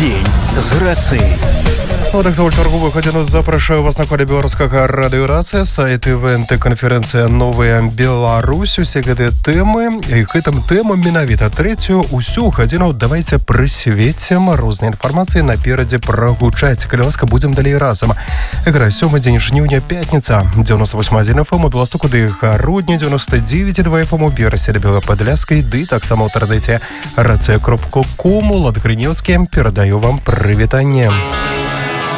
Дзень з рацыяй. Так, чарговую гадзіну запрашаю вас на коле беларускага радыёрацыя, сайт івэнты, канферэнцыя «Новая Беларусь». Усе гэтыя тэмы, і гэтым тэмам менавіта трэцюю усю гадзіну давайте прысвецім рознай інфармацыі наперадзе прагучаць. Калі ласка, будзем далей разам. Ігра, 7 дзень жніўня, пятніца, 98,1 FM у Беластуку, ды Гародні, 99,2 FM у Берасе, Белападляскай, ды таксама ў інтэрнэце рацыя.ком. Лад Грынеўскі, перадаю вам прывітанне.